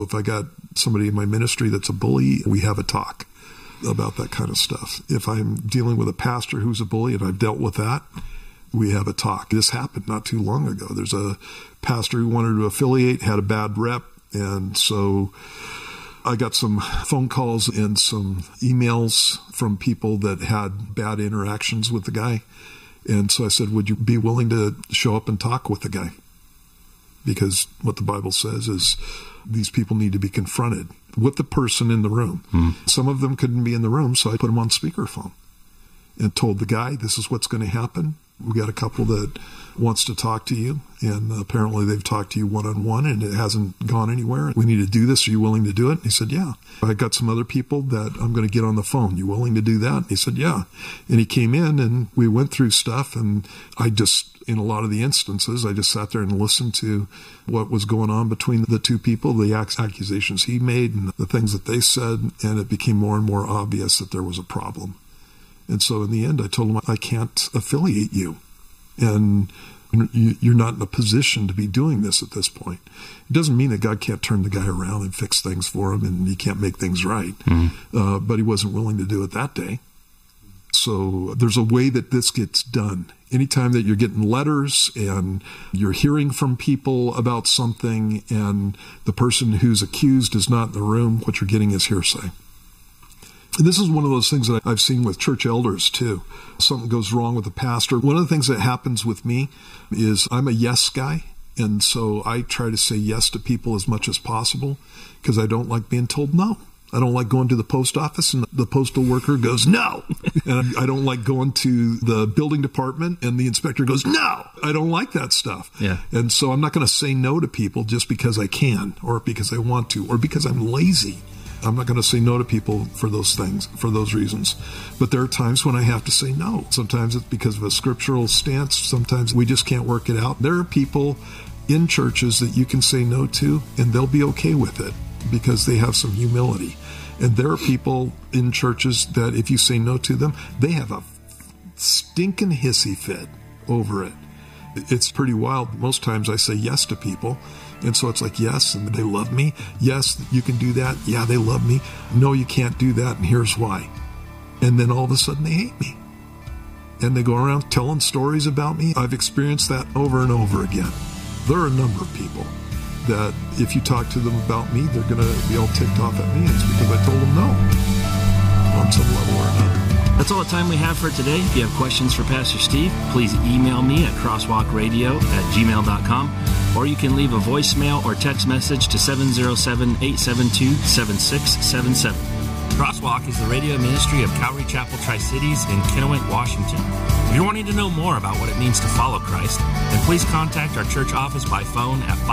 If I got somebody in my ministry that's a bully, we have a talk about that kind of stuff. If I'm dealing with a pastor who's a bully and I've dealt with that, we have a talk. This happened not too long ago. There's a pastor who wanted to affiliate, had a bad rep, and so I got some phone calls and some emails from people that had bad interactions with the guy. And so I said, would you be willing to show up and talk with the guy? Because what the Bible says is these people need to be confronted with the person in the room. Some of them couldn't be in the room, so I put them on speakerphone and told the guy, this is what's going to happen. We got a couple that wants to talk to you, and apparently they've talked to you one-on-one, and it hasn't gone anywhere. We need to do this. Are you willing to do it? And he said, yeah. I got some other people that I'm going to get on the phone. You willing to do that? And he said, yeah. And he came in, and we went through stuff, and in a lot of the instances, I just sat there and listened to what was going on between the two people, the accusations he made and the things that they said, and it became more and more obvious that there was a problem. And so in the end, I told him, I can't affiliate you. And you're not in a position to be doing this at this point. It doesn't mean that God can't turn the guy around and fix things for him and he can't make things right. But he wasn't willing to do it that day. So there's a way that this gets done. Anytime that you're getting letters and you're hearing from people about something and the person who's accused is not in the room, what you're getting is hearsay. And this is one of those things that I've seen with church elders too. Something goes wrong with the pastor. One of the things that happens with me is I'm a yes guy. And so I try to say yes to people as much as possible because I don't like being told no. I don't like going to the post office and the postal worker goes, no. And I don't like going to the building department and the inspector goes, no. I don't like that stuff. Yeah. And so I'm not going to say no to people just because I can or because I want to or because I'm lazy. I'm not going to say no to people for those things, for those reasons. But there are times when I have to say no. Sometimes it's because of a scriptural stance. Sometimes we just can't work it out. There are people in churches that you can say no to, and they'll be okay with it because they have some humility. And there are people in churches that if you say no to them, they have a stinking hissy fit over it. It's pretty wild. Most times I say yes to people. And so it's like, yes, and they love me. Yes, you can do that. Yeah, they love me. No, you can't do that, and here's why. And then all of a sudden they hate me. And they go around telling stories about me. I've experienced that over and over again. There are a number of people that if you talk to them about me, they're going to be all ticked off at me. It's because I told them no on some level or another. That's all the time we have for today. If you have questions for Pastor Steve, please email me at crosswalkradio@gmail.com, or you can leave a voicemail or text message to 707-872-7677. Crosswalk is the radio ministry of Calvary Chapel Tri-Cities in Kennewick, Washington. If you're wanting to know more about what it means to follow Christ, then please contact our church office by phone at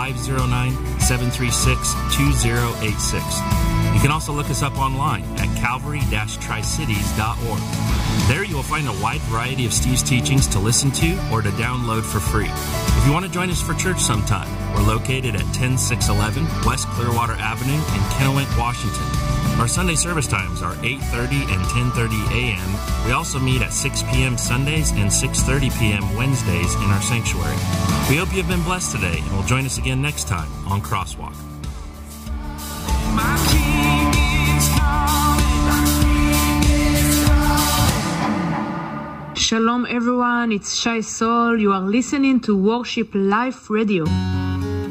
509-736-2086. You can also look us up online at calvary-tricities.org. There you will find a wide variety of Steve's teachings to listen to or to download for free. If you want to join us for church sometime, we're located at 10611 West Clearwater Avenue in Kennewick, Washington. Our Sunday service times are 8:30 and 10:30 a.m. We also meet at 6 p.m. Sundays and 6:30 p.m. Wednesdays in our sanctuary. We hope you've been blessed today, and will join us again next time on Crosswalk. My King is coming. Shalom everyone, it's Shai Sol. You are listening to Worship Life Radio.